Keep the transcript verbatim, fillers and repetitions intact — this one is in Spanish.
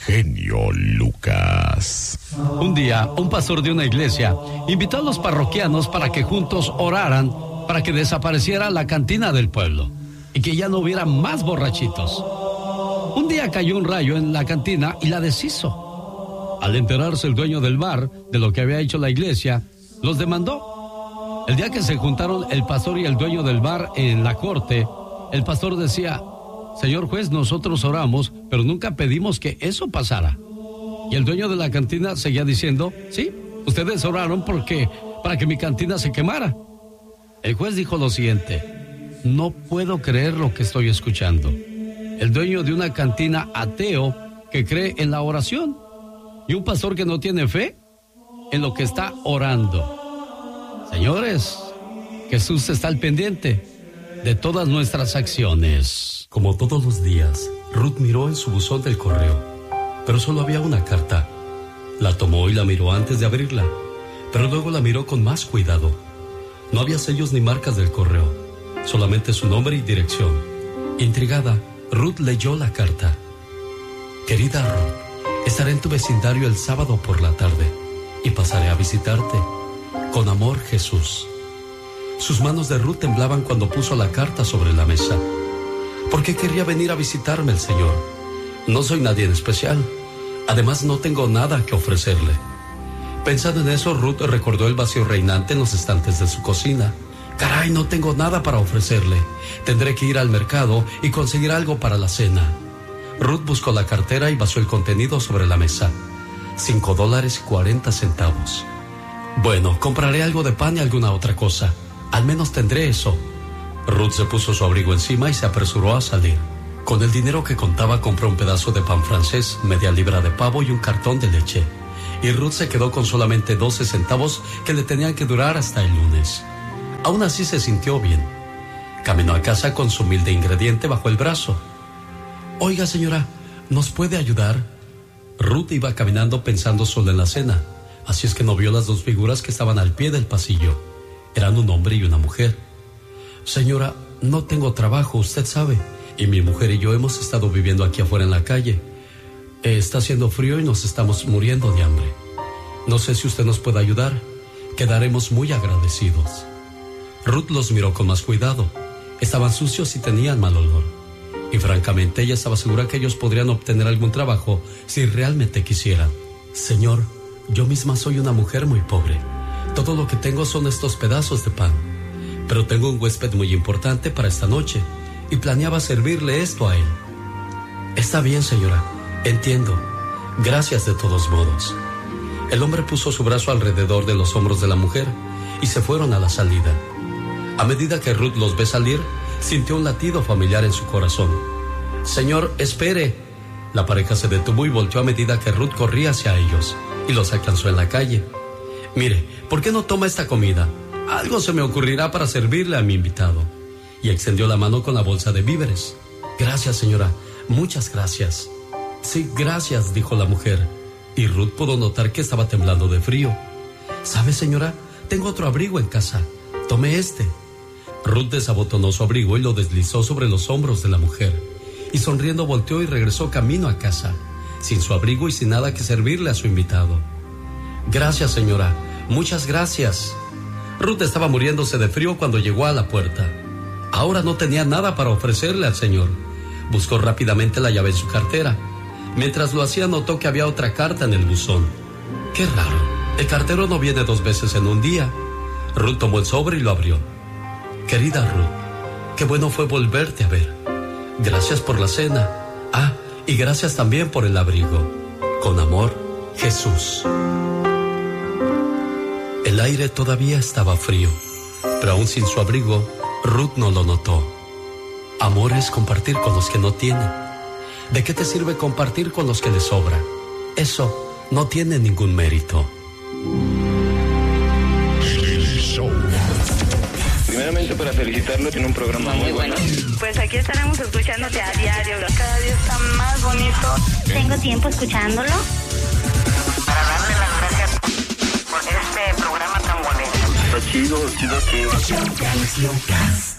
genio Lucas. Un día, un pastor de una iglesia invitó a los parroquianos para que juntos oraran para que desapareciera la cantina del pueblo y que ya no hubiera más borrachitos. Un día cayó un rayo en la cantina y la deshizo. Al enterarse el dueño del bar de lo que había hecho la iglesia, los demandó. El día que se juntaron el pastor y el dueño del bar en la corte, el pastor decía: señor juez, nosotros oramos, pero nunca pedimos que eso pasara. Y el dueño de la cantina seguía diciendo: sí, ustedes oraron porque, para que mi cantina se quemara. El juez dijo lo siguiente: no puedo creer lo que estoy escuchando. El dueño de una cantina ateo que cree en la oración y un pastor que no tiene fe en lo que está orando. Señores, Jesús está al pendiente de todas nuestras acciones. Como todos los días, Ruth miró en su buzón del correo, pero solo había una carta. La tomó y la miró antes de abrirla, pero luego la miró con más cuidado. No había sellos ni marcas del correo, solamente su nombre y dirección. Intrigada, Ruth leyó la carta. Querida Ruth, estaré en tu vecindario el sábado por la tarde y pasaré a visitarte. Con amor, Jesús. Sus manos de Ruth temblaban cuando puso la carta sobre la mesa. ¿Por qué querría venir a visitarme el Señor? No soy nadie en especial. Además, no tengo nada que ofrecerle. Pensando en eso, Ruth recordó el vacío reinante en los estantes de su cocina. Caray, no tengo nada para ofrecerle. Tendré que ir al mercado y conseguir algo para la cena. Ruth buscó la cartera y vació el contenido sobre la mesa. Cinco dólares y cuarenta centavos. Bueno, compraré algo de pan y alguna otra cosa. Al menos tendré eso. Ruth se puso su abrigo encima y se apresuró a salir. Con el dinero que contaba compró un pedazo de pan francés, media libra de pavo y un cartón de leche. Y Ruth se quedó con solamente doce centavos que le tenían que durar hasta el lunes. Aún así se sintió bien. Caminó a casa con su humilde ingrediente bajo el brazo. Oiga, señora, ¿nos puede ayudar? Ruth iba caminando pensando solo en la cena, así es que no vio las dos figuras que estaban al pie del pasillo. Eran un hombre y una mujer. Señora, no tengo trabajo, usted sabe, y mi mujer y yo hemos estado viviendo aquí afuera en la calle. Está haciendo frío y nos estamos muriendo de hambre. No sé si usted nos puede ayudar. Quedaremos muy agradecidos. Ruth los miró con más cuidado. Estaban sucios y tenían mal olor. Y francamente ella estaba segura que ellos podrían obtener algún trabajo si realmente quisieran. Señor, yo misma soy una mujer muy pobre. Todo lo que tengo son estos pedazos de pan. Pero tengo un huésped muy importante para esta noche y planeaba servirle esto a él. Está bien, señora. Entiendo. Gracias de todos modos. El hombre puso su brazo alrededor de los hombros de la mujer y se fueron a la salida. A medida que Ruth los ve salir, sintió un latido familiar en su corazón. Señor, espere. La pareja se detuvo y volteó a medida que Ruth corría hacia ellos y los alcanzó en la calle. Mire, ¿por qué no toma esta comida? Algo se me ocurrirá para servirle a mi invitado. Y extendió la mano con la bolsa de víveres. Gracias, señora. Muchas gracias. Sí, gracias, dijo la mujer. Y Ruth pudo notar que estaba temblando de frío. ¿Sabe, señora? Tengo otro abrigo en casa. Tome este. Ruth desabotonó su abrigo y lo deslizó sobre los hombros de la mujer. Y sonriendo volteó y regresó camino a casa, sin su abrigo y sin nada que servirle a su invitado. Gracias, señora. Muchas gracias. Ruth estaba muriéndose de frío cuando llegó a la puerta. Ahora no tenía nada para ofrecerle al señor. Buscó rápidamente la llave en su cartera. Mientras lo hacía, notó que había otra carta en el buzón. Qué raro. El cartero no viene dos veces en un día. Ruth tomó el sobre y lo abrió. Querida Ruth, qué bueno fue volverte a ver. Gracias por la cena. Ah, y gracias también por el abrigo. Con amor, Jesús. El aire todavía estaba frío, pero aún sin su abrigo, Ruth no lo notó. Amor es compartir con los que no tienen. ¿De qué te sirve compartir con los que les sobra? Eso no tiene ningún mérito. Primeramente para felicitarlo, tiene un programa muy bueno. Pues aquí estaremos escuchándote a diario, cada día está más bonito. Tengo tiempo escuchándolo. Para darle las gracias por este programa tan bonito. Está chido, chido, chido.